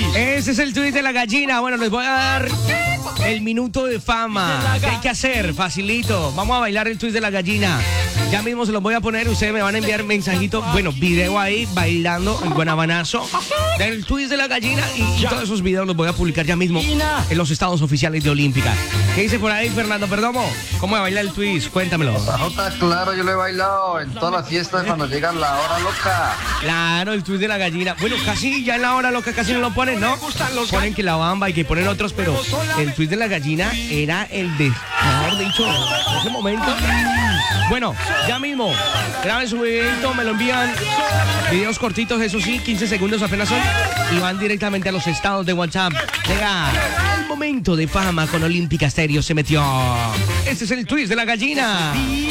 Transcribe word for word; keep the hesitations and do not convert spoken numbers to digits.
Ese es el tweet de la gallina. Bueno, les voy a dar el minuto de fama. ¿Qué hay que hacer? Facilito. Vamos a bailar el tweet de la gallina. Ya mismo se los voy a poner. Ustedes me van a enviar mensajito. Bueno, video ahí bailando el guanabanazo del tweet de la gallina. Y, y todos esos videos los voy a publicar ya mismo en los estados oficiales de Olímpica. ¿Qué dice por ahí, Fernando Perdomo? ¿Cómo va a bailar el tweet? Cuéntamelo. Jota, claro, yo lo he bailado en todas las fiestas cuando llega la hora loca. Claro, el tweet de la gallina. Bueno, casi ya en la hora loca casi no lo ponen, ¿no? Ponen que la bamba y que ponen otros, pero el tweet de la gallina era el de, mejor dicho, en ese momento. Bueno, ya mismo, graben su videito, me lo envían. Videos cortitos, eso sí, quince segundos apenas son. Y van directamente a los estados de WhatsApp. Llega el momento de fama con Olímpica Stereo se metió. Este es el tweet de la gallina.